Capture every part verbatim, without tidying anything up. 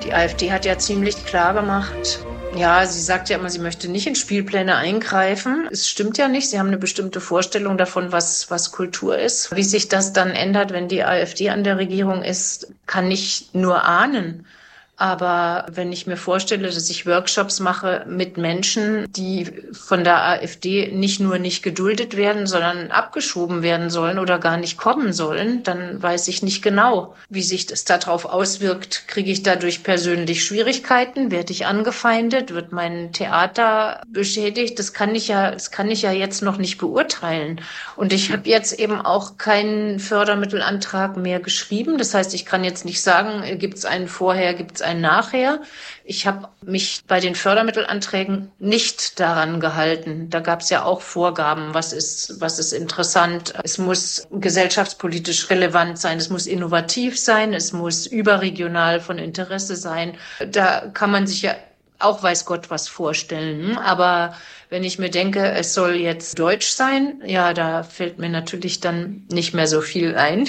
Die AfD hat ja ziemlich klar gemacht, ja, sie sagt ja immer, sie möchte nicht in Spielpläne eingreifen. Es stimmt ja nicht. Sie haben eine bestimmte Vorstellung davon, was, was Kultur ist. Wie sich das dann ändert, wenn die AfD an der Regierung ist, kann ich nur ahnen. Aber wenn ich mir vorstelle, dass ich Workshops mache mit Menschen, die von der AfD nicht nur nicht geduldet werden, sondern abgeschoben werden sollen oder gar nicht kommen sollen, dann weiß ich nicht genau, wie sich das darauf auswirkt. Kriege ich dadurch persönlich Schwierigkeiten? Werde ich angefeindet? Wird mein Theater beschädigt? Das kann ich ja, das kann ich ja jetzt noch nicht beurteilen. Und ich habe jetzt eben auch keinen Fördermittelantrag mehr geschrieben. Das heißt, ich kann jetzt nicht sagen, gibt es einen vorher, gibt es einen nachher. Ich habe mich bei den Fördermittelanträgen nicht daran gehalten. Da gab es ja auch Vorgaben, was ist, was ist interessant. Es muss gesellschaftspolitisch relevant sein, es muss innovativ sein, es muss überregional von Interesse sein. Da kann man sich ja auch weiß Gott was vorstellen. Aber wenn ich mir denke, es soll jetzt Deutsch sein, ja, da fällt mir natürlich dann nicht mehr so viel ein.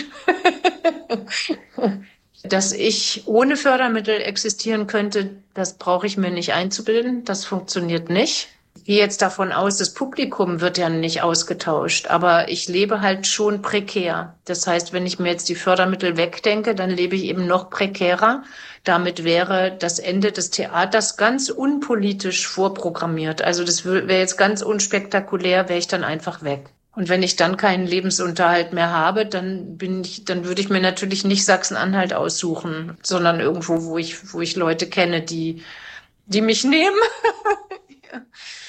Dass ich ohne Fördermittel existieren könnte, das brauche ich mir nicht einzubilden. Das funktioniert nicht. Ich gehe jetzt davon aus, das Publikum wird ja nicht ausgetauscht, aber ich lebe halt schon prekär. Das heißt, wenn ich mir jetzt die Fördermittel wegdenke, dann lebe ich eben noch prekärer. Damit wäre das Ende des Theaters ganz unpolitisch vorprogrammiert. Also das wäre jetzt ganz unspektakulär, wäre ich dann einfach weg. Und wenn ich dann keinen Lebensunterhalt mehr habe, dann bin ich, dann würde ich mir natürlich nicht Sachsen-Anhalt aussuchen, sondern irgendwo, wo ich, wo ich Leute kenne, die, die mich nehmen. Ja.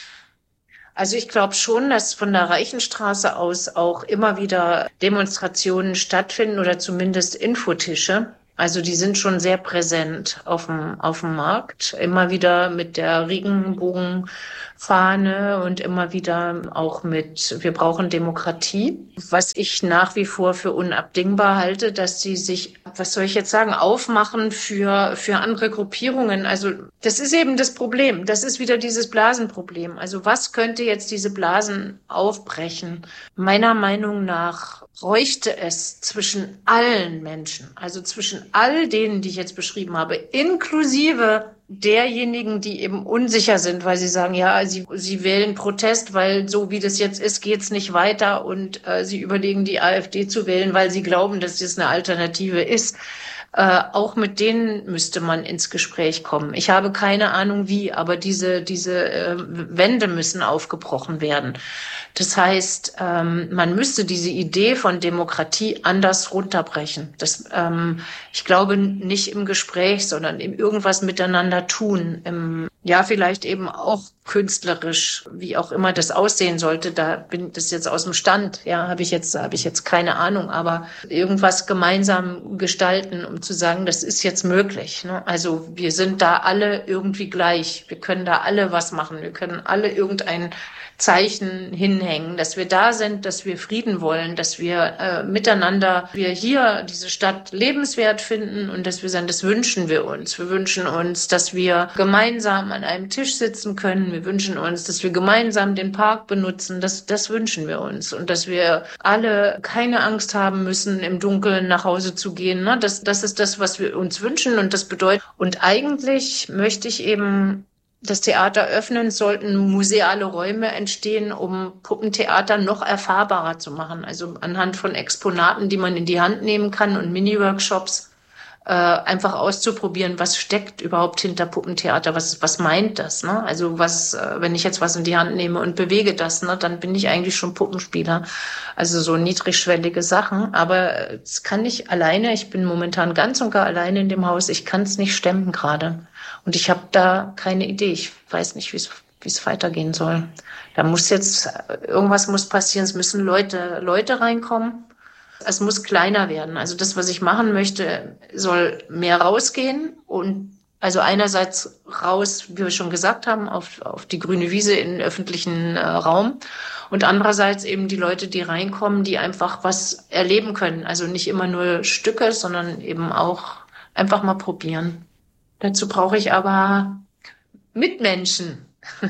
Also ich glaube schon, dass von der Reichenstraße aus auch immer wieder Demonstrationen stattfinden oder zumindest Infotische. Also die sind schon sehr präsent auf dem, auf dem Markt. Immer wieder mit der Regenbogenfahne und immer wieder auch mit, wir brauchen Demokratie. Was ich nach wie vor für unabdingbar halte, dass sie sich, was soll ich jetzt sagen, aufmachen für, für andere Gruppierungen. Also das ist eben das Problem. Das ist wieder dieses Blasenproblem. Also was könnte jetzt diese Blasen aufbrechen? Meiner Meinung nach bräuchte es zwischen allen Menschen, also zwischen all denen, die ich jetzt beschrieben habe, inklusive derjenigen, die eben unsicher sind, weil sie sagen, ja, sie, sie wählen Protest, weil so wie das jetzt ist, geht's nicht weiter und äh, sie überlegen, die AfD zu wählen, weil sie glauben, dass das eine Alternative ist. Äh, auch mit denen müsste man ins Gespräch kommen. Ich habe keine Ahnung wie, aber diese diese äh, Wände müssen aufgebrochen werden. Das heißt, ähm, man müsste diese Idee von Demokratie anders runterbrechen. Das, ähm, ich glaube nicht im Gespräch, sondern im irgendwas miteinander tun. Im, ja, vielleicht eben auch künstlerisch, wie auch immer das aussehen sollte. Da bin das jetzt aus dem Stand. Ja, habe ich jetzt habe ich jetzt keine Ahnung, aber irgendwas gemeinsam gestalten, um zu sagen, das ist jetzt möglich. Ne? Also wir sind da alle irgendwie gleich. Wir können da alle was machen. Wir können alle irgendein Zeichen hinhängen, dass wir da sind, dass wir Frieden wollen, dass wir äh, miteinander, wir hier diese Stadt lebenswert finden und dass wir sagen, das wünschen wir uns. Wir wünschen uns, dass wir gemeinsam an einem Tisch sitzen können. Wir wünschen uns, dass wir gemeinsam den Park benutzen. Das, das wünschen wir uns. Und dass wir alle keine Angst haben müssen, im Dunkeln nach Hause zu gehen. Ne? Das, das ist das, was wir uns wünschen. Und das bedeutet, und eigentlich möchte ich eben das Theater öffnen, sollten museale Räume entstehen, um Puppentheater noch erfahrbarer zu machen. Also anhand von Exponaten, die man in die Hand nehmen kann und Mini-Workshops, äh, einfach auszuprobieren, was steckt überhaupt hinter Puppentheater, was was meint das, ne? Also was, äh, wenn ich jetzt was in die Hand nehme und bewege das, ne, dann bin ich eigentlich schon Puppenspieler. Also so niedrigschwellige Sachen, aber das kann ich alleine, ich bin momentan ganz und gar alleine in dem Haus, ich kann es nicht stemmen gerade. Und ich habe da keine Idee, ich weiß nicht, wie es wie es weitergehen soll. Da muss jetzt, irgendwas muss passieren, es müssen Leute Leute reinkommen. Es muss kleiner werden. Also das, was ich machen möchte, soll mehr rausgehen und also einerseits raus, wie wir schon gesagt haben, auf, auf die grüne Wiese in den öffentlichen äh, Raum und andererseits eben die Leute, die reinkommen, die einfach was erleben können. Also nicht immer nur Stücke, sondern eben auch einfach mal probieren. Dazu brauche ich aber Mitmenschen.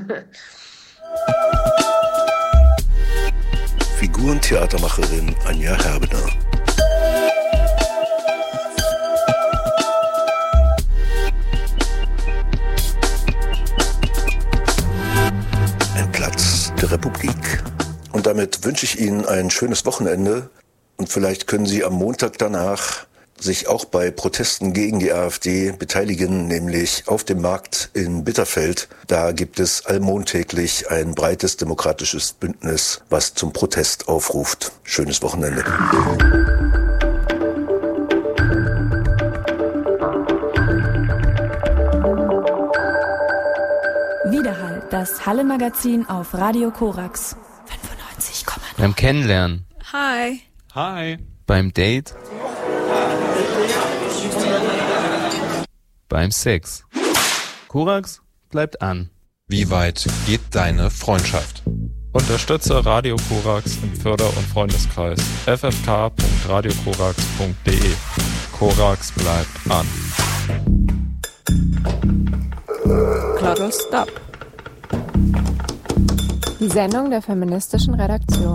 Figurentheatermacherin Anja Herbener. damit wünsche ich Ihnen ein schönes Wochenende und vielleicht können Sie am Montag danach sich auch bei Protesten gegen die AfD beteiligen, nämlich auf dem Markt in Bitterfeld. Da gibt es allmontäglich ein breites demokratisches Bündnis, was zum Protest aufruft. Schönes Wochenende. Widerhall, das Halle-Magazin auf Radio Korax. fünfundneunzig Komma null. Beim Kennenlernen. Hi. Hi. Beim Date. Beim Sex. Korax bleibt an. Wie weit geht deine Freundschaft? Unterstütze Radio Korax im Förder- und Freundeskreis. f f k punkt radio korax punkt d e. Korax bleibt an. Glottal Stop. Die Sendung der feministischen Redaktion.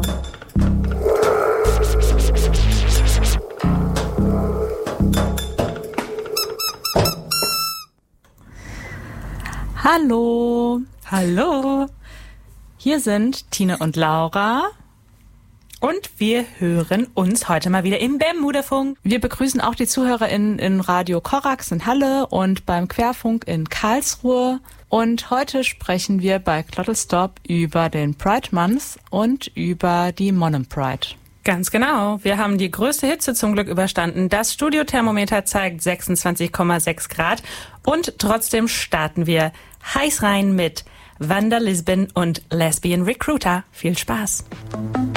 Hallo. Hallo. Hier sind Tine und Laura. Und wir hören uns heute mal wieder im Bermudafunk. Wir begrüßen auch die ZuhörerInnen in Radio Korax in Halle und beim Querfunk in Karlsruhe. Und heute sprechen wir bei Glottal Stop über den Pride Month und über die Monum Pride. Ganz genau. Wir haben die größte Hitze zum Glück überstanden. Das Studiothermometer zeigt sechsundzwanzig Komma sechs Grad. Und trotzdem starten wir heiß rein mit Wanda Lisbon und Lesbian Recruiter. Viel Spaß.